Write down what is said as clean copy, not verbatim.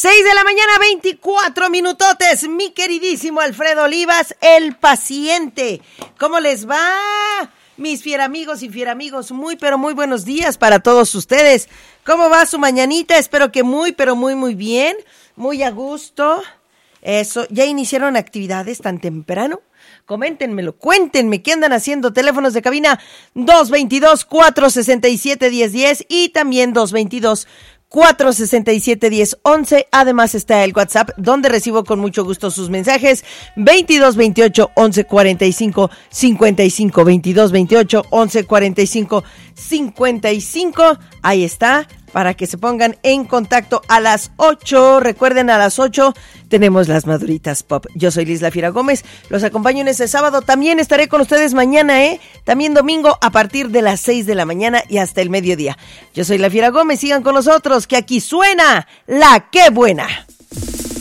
6 de la mañana, 24 minutotes, mi queridísimo Alfredo Olivas, el paciente. ¿Cómo les va, mis fieramigos y fieramigos? Muy, pero muy buenos días para todos ustedes. ¿Cómo va su mañanita? Espero que muy, pero muy, muy bien, muy a gusto. Eso, ¿ya iniciaron actividades tan temprano? Coméntenmelo, cuéntenme qué andan haciendo. Teléfonos de cabina 222-467-1010 y también 222-467-1011. Además está el WhatsApp, donde recibo con mucho gusto sus mensajes. 2228-1145-55. 2228-1145-55. Ahí está, para que se pongan en contacto a las 8. Recuerden, a las 8 tenemos las Maduritas Pop. Yo soy Liz La Fiera Gómez, los acompaño en este sábado. También estaré con ustedes mañana, también domingo a partir de las 6 de la mañana y hasta el mediodía. Yo soy La Fiera Gómez, sigan con nosotros, que aquí suena La Qué Buena.